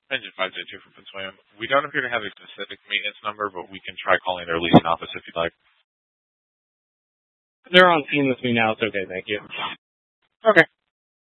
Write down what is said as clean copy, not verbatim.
Engine 502 from Prince William. We don't appear to have a specific maintenance number, but we can try calling their leasing office if you'd like. They're on scene with me now. It's okay, thank you. Okay.